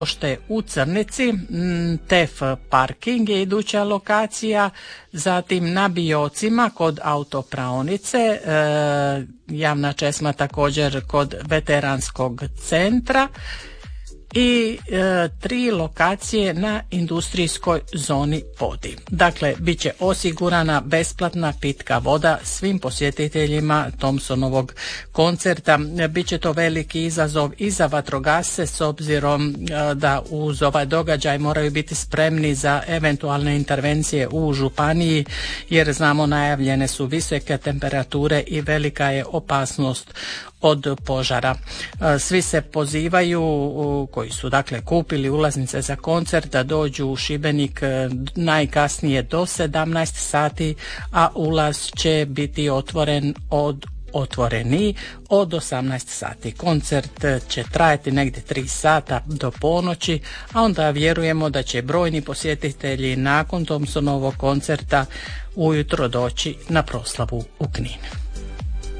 pošte u Crnici, TEF parking je iduća lokacija, zatim na Biocima kod autopraonice, javna česma također kod veteranskog centra i 3 lokacije na industrijskoj zoni Podi. Dakle, bit će osigurana besplatna pitka voda svim posjetiteljima Thompsonovog koncerta. Biće to veliki izazov i za vatrogasce s obzirom da uz ovaj događaj moraju biti spremni za eventualne intervencije u županiji, jer znamo najavljene su visoke temperature i velika je opasnost od požara. Svi se pozivaju koji su dakle kupili ulaznice za koncert da dođu u Šibenik najkasnije do 17 sati, a ulaz će biti otvoren od 18 sati. Koncert će trajati negdje 3 sata do ponoći, a onda vjerujemo da će brojni posjetitelji nakon Thompsonovog koncerta ujutro doći na proslavu u Knin.